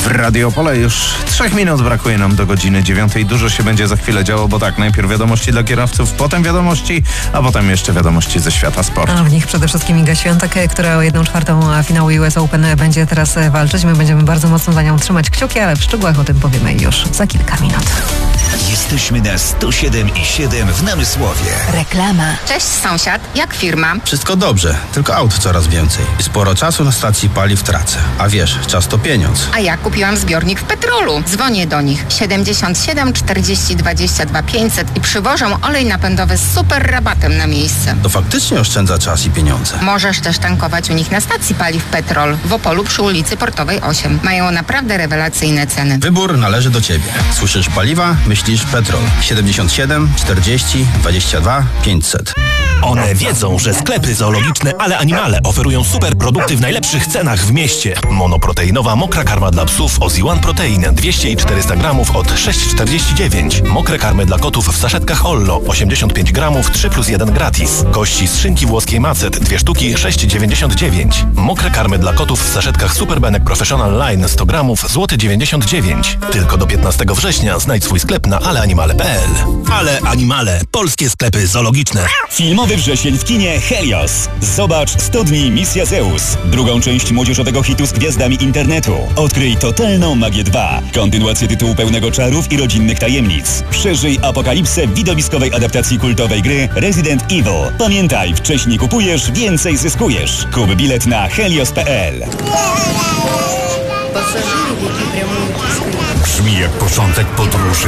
W Radio Opole już 3 minut brakuje nam do godziny 9. Dużo się będzie za chwilę działo, bo tak, najpierw wiadomości dla kierowców, potem wiadomości, a potem jeszcze wiadomości ze świata sportu. A w nich przede wszystkim Iga Świątek, która o 1/4 finału US Open będzie teraz walczyć. My będziemy bardzo mocno za nią trzymać kciuki, ale w szczegółach o tym powiemy już za kilka minut. Jesteśmy na 107,7 w Namysłowie. Reklama. Cześć sąsiad, jak firma? Wszystko dobrze, tylko aut coraz więcej. I sporo czasu na stacji paliw tracę. A wiesz, czas to pieniądz. A ja kupiłam zbiornik w Petrolu. Dzwonię do nich 77 40 22 500 i przywożą olej napędowy z super rabatem na miejsce. To faktycznie oszczędza czas i pieniądze. Możesz też tankować u nich na stacji paliw Petrol w Opolu przy ulicy Portowej 8. Mają naprawdę rewelacyjne ceny. Wybór należy do ciebie. Słyszysz paliwa? Myślisz Petrol. 77 40 22 500. One wiedzą, że sklepy zoologiczne Ale Animale oferują super produkty w najlepszych cenach w mieście. Monoproteinowa mokra karma dla psów Ozzy One Protein 200 i 400 gramów od 6,49. Mokre karmy dla kotów w saszetkach Ollo 85 gramów 3+1 gratis. Kości z szynki włoskiej Macet 2 sztuki 6,99. Mokre karmy dla kotów w saszetkach Superbenek Professional Line 100 gramów złoty 99. Tylko do 15 września znajdź swój sklep na aleanimale.pl. Ale Animale. Polskie sklepy zoologiczne. Filmowy wrzesień w kinie Helios. Zobacz 100 dni Misja Zeus. Drugą część młodzieżowego hitu z gwiazdami internetu. Odkryj totalną magię 2. Kontynuację tytułu pełnego czarów i rodzinnych tajemnic. Przeżyj apokalipsę w widowiskowej adaptacji kultowej gry Resident Evil. Pamiętaj, wcześniej kupujesz, więcej zyskujesz. Kup bilet na helios.pl. Brzmi jak początek podróży?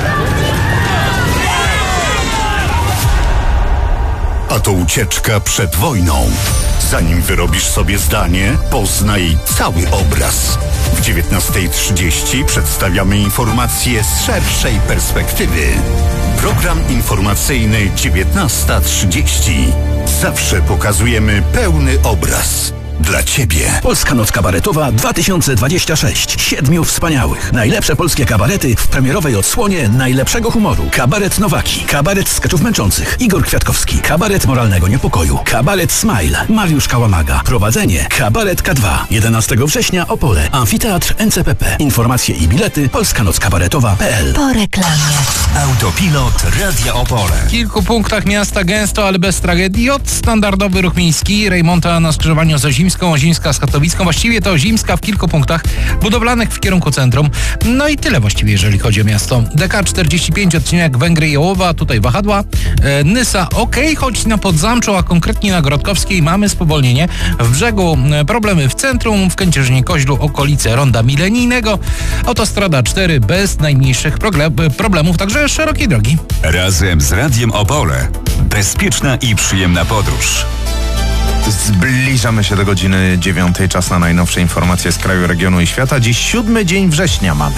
A to ucieczka przed wojną. Zanim wyrobisz sobie zdanie, poznaj cały obraz. W 19:30 przedstawiamy informacje z szerszej perspektywy. Program informacyjny 19:30. Zawsze pokazujemy pełny obraz. Dla Ciebie. Polska Noc Kabaretowa 2026. 7 wspaniałych. Najlepsze polskie kabarety w premierowej odsłonie najlepszego humoru. Kabaret Nowaki. Kabaret skeczów męczących. Igor Kwiatkowski. Kabaret moralnego niepokoju. Kabaret Smile. Mariusz Kałamaga. Prowadzenie. Kabaret K2. 11 września Opole. Amfiteatr NCPP. Informacje i bilety polskanockabaretowa.pl. Po reklamie. Autopilot Radia Opole. W kilku punktach miasta gęsto, ale bez tragedii. Od standardowy ruch miejski Rejmonta na skrzyżowaniu z Ozimską, Ozimska z Katowicką. Właściwie to Ozimska w kilku punktach budowlanych w kierunku centrum. No i tyle właściwie, jeżeli chodzi o miasto. DK 45, odcinek Węgry Jołowa, tutaj wahadła. Nysa choć na Podzamczu, a konkretnie na Grodkowskiej mamy spowolnienie. W Brzegu problemy w centrum, w Kędzierzynie-Koźlu okolice Ronda Milenijnego. Autostrada 4 bez najmniejszych problemów, także szerokiej drogi. Razem z Radiem Opole. Bezpieczna i przyjemna podróż. Zbliżamy się do godziny 9. Czas na najnowsze informacje z kraju, regionu i świata. Dziś 7 dzień września mamy.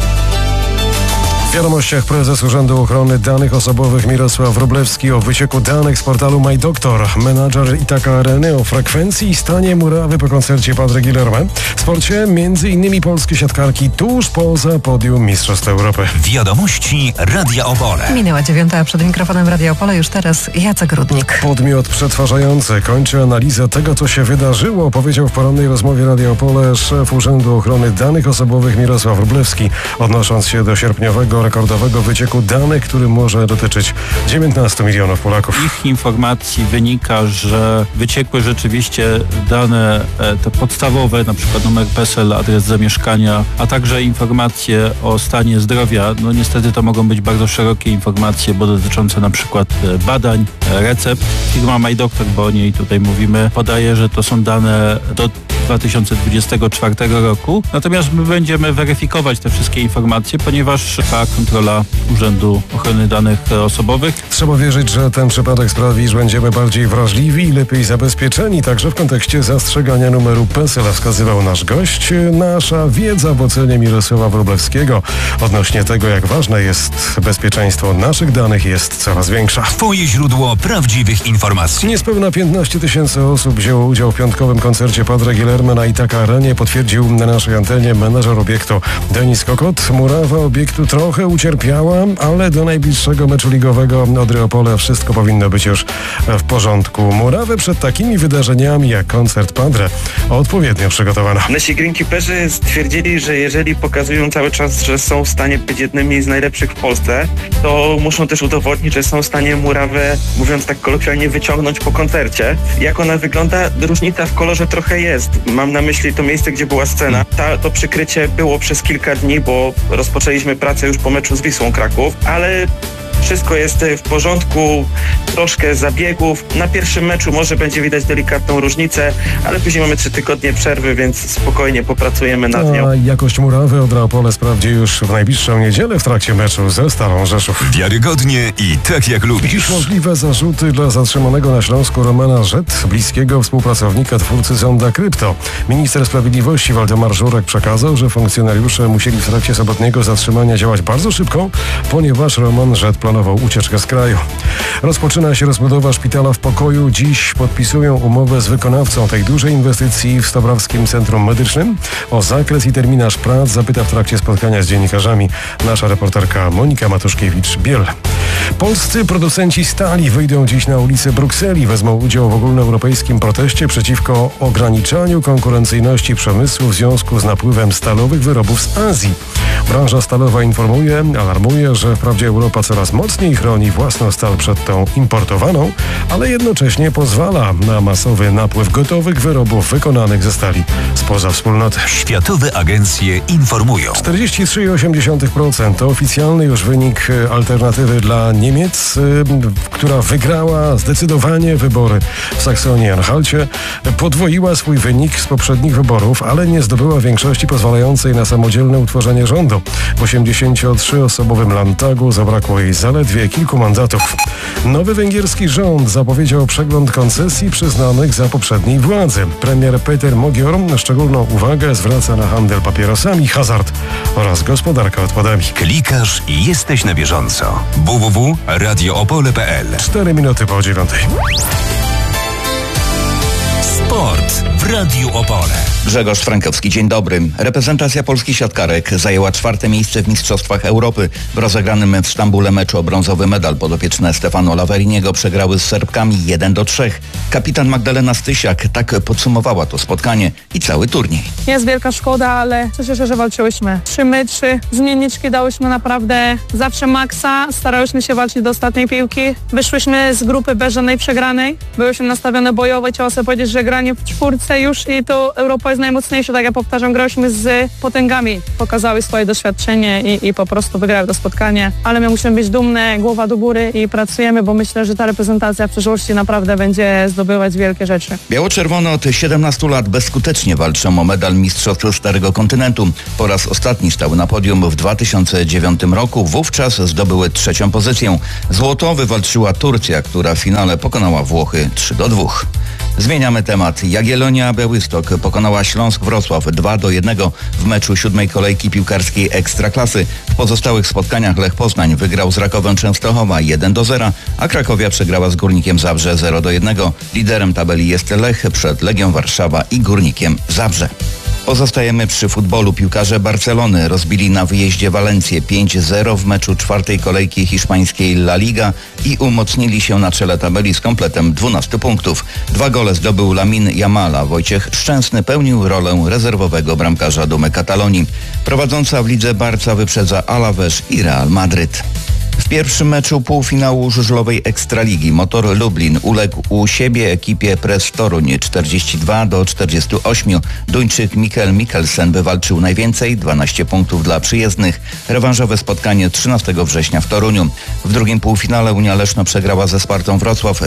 W wiadomościach prezes Urzędu Ochrony Danych Osobowych Mirosław Wróblewski o wycieku danych z portalu MyDoktor. Menadżer Itaka Areny o frekwencji i stanie murawy po koncercie Padre Guilherme. W sporcie m.in. polskie siatkarki tuż poza podium Mistrzostw Europy. Wiadomości Radia Opole. Minęła 9, a przed mikrofonem Radia Opole już teraz Jacek Rudnik. Podmiot przetwarzający kończy analizę tego, co się wydarzyło, powiedział w porannej rozmowie Radia Opole szef Urzędu Ochrony Danych Osobowych Mirosław Wróblewski, odnosząc się do sierpniowego rekordowego wycieku danych, który może dotyczyć 19 milionów Polaków. Ich informacji wynika, że wyciekły rzeczywiście dane te podstawowe, na przykład numer PESEL, adres zamieszkania, a także informacje o stanie zdrowia. No niestety to mogą być bardzo szerokie informacje, bo dotyczące na przykład badań, recept. Firma MyDoktor, bo o niej tutaj mówimy, podaje, że to są dane do 2024 roku. Natomiast my będziemy weryfikować te wszystkie informacje, ponieważ trwa kontrola Urzędu Ochrony Danych Osobowych. Trzeba wierzyć, że ten przypadek sprawi, że będziemy bardziej wrażliwi i lepiej zabezpieczeni, także w kontekście zastrzegania numeru PESEL, wskazywał nasz gość. Nasza wiedza w ocenie Mirosława Wróblewskiego odnośnie tego, jak ważne jest bezpieczeństwo naszych danych, jest coraz większa. Twoje źródło prawdziwych informacji. Niespełna 15 000 osób wzięło udział w piątkowym koncercie Padre Guilherme Termy na Itaka Arenie, potwierdził na naszej antenie menadżer obiektu Denis Kokot. Murawa obiektu trochę ucierpiała, ale do najbliższego meczu ligowego Odry Opole wszystko powinno być już w porządku. Murawę przed takimi wydarzeniami jak koncert Padre odpowiednio przygotowano. Nasi greenkeeperzy stwierdzili, że jeżeli pokazują cały czas, że są w stanie być jednymi z najlepszych w Polsce, to muszą też udowodnić, że są w stanie murawę, mówiąc tak kolokwialnie, wyciągnąć po koncercie. Jak ona wygląda? Różnica w kolorze trochę jest. Mam na myśli to miejsce, gdzie była scena. To przykrycie było przez kilka dni, bo rozpoczęliśmy pracę już po meczu z Wisłą Kraków, ale wszystko jest w porządku, troszkę zabiegów. Na pierwszym meczu może będzie widać delikatną różnicę, ale później mamy 3 tygodnie przerwy, więc spokojnie popracujemy nad nią. A jakość murawy Odra Opole sprawdzi już w najbliższą niedzielę w trakcie meczu ze Stalą Rzeszów. Wiarygodnie i tak jak lubisz. Dziś możliwe zarzuty dla zatrzymanego na Śląsku Romana Rzet, bliskiego współpracownika twórcy Zonda Krypto. Minister Sprawiedliwości Waldemar Żurek przekazał, że funkcjonariusze musieli w trakcie sobotniego zatrzymania działać bardzo szybko, ponieważ Roman Rzet planował ucieczkę z kraju. Rozpoczyna się rozbudowa szpitala w Pokoju. Dziś podpisują umowę z wykonawcą tej dużej inwestycji w Stobrawskim Centrum Medycznym. O zakres i terminarz prac zapyta w trakcie spotkania z dziennikarzami nasza reporterka Monika Matuszkiewicz-Biel. Polscy producenci stali wyjdą dziś na ulice Brukseli. Wezmą udział w ogólnoeuropejskim proteście przeciwko ograniczaniu konkurencyjności przemysłu w związku z napływem stalowych wyrobów z Azji. Branża stalowa alarmuje, że wprawdzie Europa coraz mocniej chroni własną stal przed tą importowaną, ale jednocześnie pozwala na masowy napływ gotowych wyrobów wykonanych ze stali spoza wspólnoty. Światowe agencje informują. 43,8% to oficjalny już wynik alternatywy dla Niemiec, która wygrała zdecydowanie wybory w Saksonii-Anhalcie. Podwoiła swój wynik z poprzednich wyborów, ale nie zdobyła większości pozwalającej na samodzielne utworzenie rządu. W 83-osobowym Landtagu zabrakło jej zaledwie kilku mandatów. Nowy węgierski rząd zapowiedział przegląd koncesji przyznanych za poprzedniej władzy. Premier Peter Magyar szczególną uwagę zwraca na handel papierosami, hazard oraz gospodarkę odpadami. Klikasz i jesteś na bieżąco. www.radioopole.pl 4 minuty po 9. Sport w Radiu Opole. Grzegorz Frankowski, dzień dobry. Reprezentacja polskich siatkarek zajęła 4. miejsce w Mistrzostwach Europy. W rozegranym w Stambule meczu o brązowy medal podopieczne Stefano Laveriniego przegrały z Serbkami 1-3. Kapitan Magdalena Stysiak tak podsumowała to spotkanie i cały turniej. Jest wielka szkoda, ale cieszę się, że walczyłyśmy. 3 mecze, zmienniczki dałyśmy naprawdę zawsze maksa. Starałyśmy się walczyć do ostatniej piłki. Wyszłyśmy z grupy bez żadnej przegranej. Byłyśmy nastawione bojowo. Chciałam sobie powiedzieć, że granie w 4 już i to Europa jest najmocniejsza. Tak jak powtarzam, grałyśmy z potęgami. Pokazały swoje doświadczenie i po prostu wygrały to spotkanie. Ale my musimy być dumne, głowa do góry i pracujemy, bo myślę, że ta reprezentacja w przyszłości naprawdę będzie zdobywać wielkie rzeczy. Biało-czerwone od 17 lat bezskutecznie walczą o medal Mistrzostw Starego Kontynentu. Po raz ostatni stały na podium w 2009 roku. Wówczas zdobyły 3. pozycję. Złoto wywalczyła Turcja, która w finale pokonała Włochy 3-2. Zmieniamy temat. Jagiellonia Białystok pokonała Śląsk Wrocław 2-1 w meczu 7. kolejki piłkarskiej Ekstraklasy. W pozostałych spotkaniach Lech Poznań wygrał z Rakowem Częstochowa 1-0, a Krakowia przegrała z Górnikiem Zabrze 0-1. Liderem tabeli jest Lech przed Legią Warszawa i Górnikiem Zabrze. Pozostajemy przy futbolu. Piłkarze Barcelony rozbili na wyjeździe Walencję 5-0 w meczu 4. kolejki hiszpańskiej La Liga i umocnili się na czele tabeli z kompletem 12 punktów. 2 gole zdobył Lamin Yamal, a Wojciech Szczęsny pełnił rolę rezerwowego bramkarza Dumy Katalonii. Prowadząca w lidze Barca wyprzedza Alaves i Real Madryt. W pierwszym meczu półfinału żużlowej Ekstraligi Motor Lublin uległ u siebie ekipie Press Toruń 42-48. Duńczyk Mikkel Mikkelsen wywalczył najwięcej, 12 punktów dla przyjezdnych. Rewanżowe spotkanie 13 września w Toruniu. W drugim półfinale Unia Leszno przegrała ze Spartą Wrocław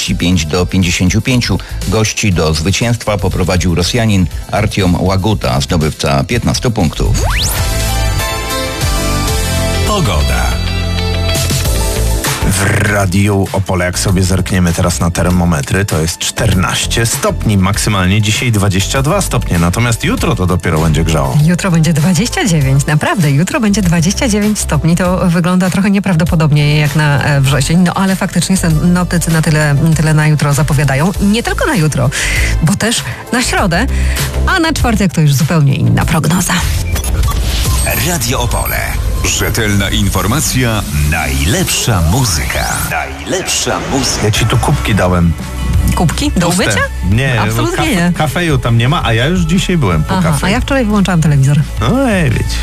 35-55. Gości do zwycięstwa poprowadził Rosjanin Artiom Łaguta, zdobywca 15 punktów. Pogoda. W Radiu Opole, jak sobie zerkniemy teraz na termometry, to jest 14 stopni, maksymalnie dzisiaj 22 stopnie, natomiast jutro to dopiero będzie grzało. Jutro będzie 29, naprawdę, jutro będzie 29 stopni, to wygląda trochę nieprawdopodobnie jak na wrzesień, no ale faktycznie synoptycy na tyle na jutro zapowiadają, nie tylko na jutro, bo też na środę, a na czwartek to już zupełnie inna prognoza. Radio Opole. Rzetelna informacja, najlepsza muzyka. Najlepsza muzyka. Ja ci tu kubki dałem. Kubki? Do Puste. umycia? Nie, absolutnie nie. Kafeju tam nie ma, a ja już dzisiaj byłem po Aha, kafe. a ja wczoraj wyłączałam telewizor. No wiecie.